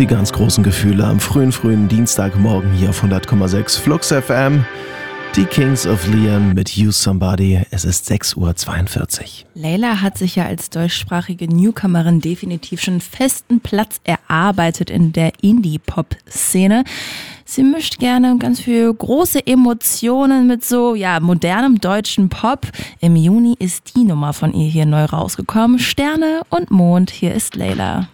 die ganz großen Gefühle am frühen Dienstagmorgen hier auf 100,6 Flux FM. Die Kings of Leon mit You Somebody. Es ist 6:42 Uhr. Layla hat sich ja als deutschsprachige Newcomerin definitiv schon festen Platz erarbeitet in der Indie-Pop-Szene. Sie mischt gerne ganz viel große Emotionen mit so, modernem deutschen Pop. Im Juni ist die Nummer von ihr hier neu rausgekommen. Sterne und Mond, hier ist Layla.